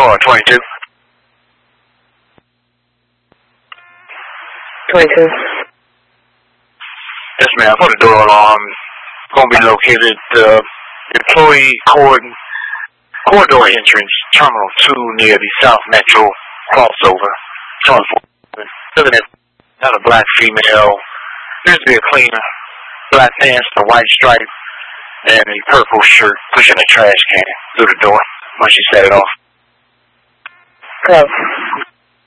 car, 22. 22. Yes, ma'am. For the door alarm, going to be located at the employee corridor entrance, Terminal 2, near the South Metro crossover. 24. Looking at another black female. Appears to be a cleaner. Black pants, a white stripe, and a purple shirt, pushing a trash can through the door once she set it off. Go.